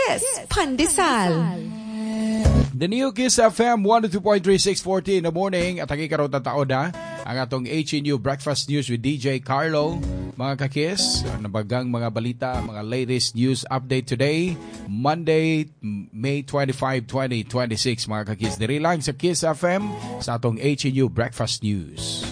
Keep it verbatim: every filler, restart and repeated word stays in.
Kiss Pandesal. The new Kiss F M one oh two point three, six forty in the morning. At ang ikaroon na tao na ang atong H N U Breakfast News with D J Carlo. Mga kakis, nabagang mga balita, mga latest news update today, Monday, May twenty-fifth, twenty twenty-six. Mga kakis, diri lang sa Kiss F M sa atong H N U Breakfast News.